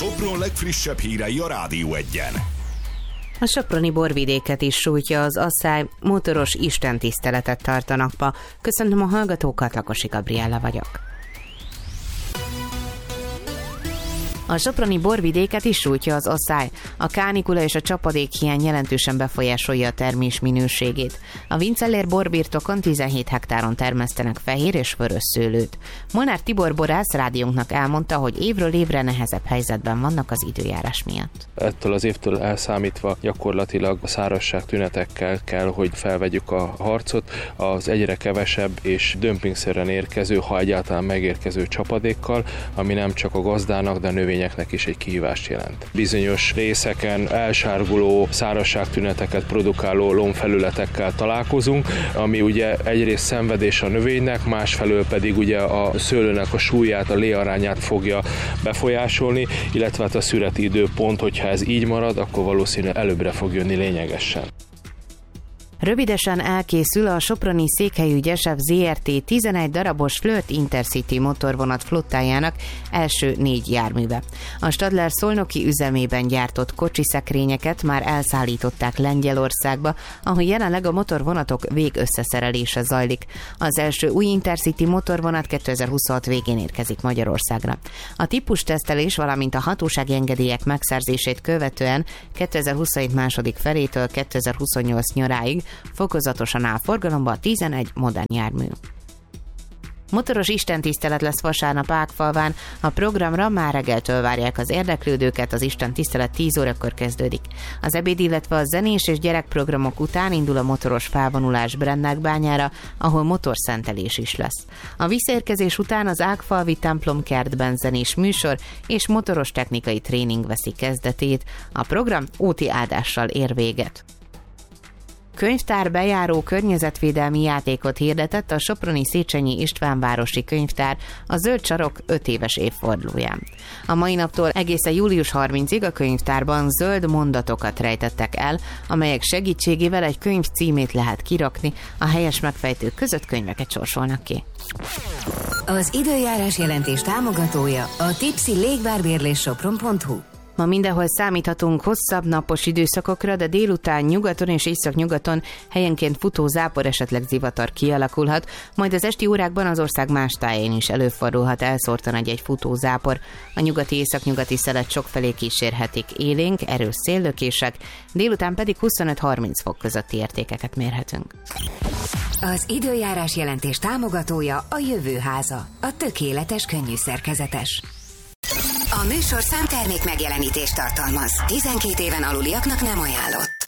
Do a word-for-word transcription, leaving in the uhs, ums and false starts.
Sopron legfrissebb hírei a Rádió Egyen. A soproni borvidéket is sújtja az asszály, motoros istentiszteletet tartanak ma. Köszöntöm a hallgatókat, Lakosi Gabriella vagyok. A soproni borvidéket is sújtja az asszály. A kánikula és a csapadékhiány jelentősen befolyásolja a termés minőségét. A Vincellér borbirtokon tizenhét hektáron termesztenek fehér és vörös szőlőt. Molnár Tibor borász rádiónknak elmondta, hogy évről évre nehezebb helyzetben vannak az időjárás miatt. Ettől az évtől elszámítva gyakorlatilag a szárazság tünetekkel kell, hogy felvegyük a harcot, az egyre kevesebb és dömpingszerűen érkező, ha egyáltalán megérkező csapadékkal, ami nem csak a gazdának, de a növényeknek is egy kihívást jelent. Bizonyos részeken elsárguló szárazságtüneteket produkáló lombfelületekkel találkozunk, ami ugye egyrészt szenvedés a növénynek, másfelől pedig ugye a szőlőnek a súlyát, a léarányát fogja befolyásolni, illetve a szüreti időpont, hogyha ez így marad, akkor valószínűleg előbbre fog jönni lényegesen. Rövidesen elkészül a soproni székhelyű Gyesev zé er té tizenegy darabos Flirt Intercity motorvonat flottájának első négy járműve. A Stadler szolnoki üzemében gyártott kocsiszekrényeket már elszállították Lengyelországba, ahol jelenleg a motorvonatok végösszeszerelése zajlik. Az első új Intercity motorvonat kétezer-huszonhat végén érkezik Magyarországra. A típustesztelés, valamint a hatósági engedélyek megszerzését követően kétezer-huszonhét második felétől kétezer-huszonnyolc nyaráig fokozatosan áll forgalomba a tizenegy modern jármű. Motoros istentisztelet lesz vasárnap Ágfalván. A programra már reggeltől várják az érdeklődőket, az istentisztelet tíz órakor kezdődik. Az ebéd, illetve a zenés és gyerekprogramok után indul a motoros felvonulás Brennákbányára, ahol motorszentelés is lesz. A visszaérkezés után az Ágfalvi templom kertben zenés műsor és motoros technikai tréning veszi kezdetét. A program óti áldással ér véget. Könyvtár bejáró környezetvédelmi játékot hirdetett a soproni Széchenyi István városi könyvtár a Zöld Sarok öt éves évfordulóján. A mai naptól egészen július harmincadikáig a könyvtárban zöld mondatokat rejtettek el, amelyek segítségével egy könyv címét lehet kirakni, a helyes megfejtők között könyveket sorsolnak ki. Az időjárás jelentés támogatója a Tipsy Légvárbérlés Sopron pont hu. Ma mindenhol számíthatunk hosszabb napos időszakokra, de délután nyugaton és északnyugaton helyenként futó zápor, esetleg zivatar kialakulhat, majd az esti órákban az ország más táján is előfordulhat elszórtan egy-egy futó zápor. A nyugati északnyugati szelet sokfelé kísérhetik élénk, erős széllökések, délután pedig huszonöt-harminc fok közötti értékeket mérhetünk. Az időjárás jelentés támogatója a Jövőháza, a tökéletes könnyű szerkezetes. A műsorszám termék megjelenítést tartalmaz. tizenkét éven aluliaknak nem ajánlott.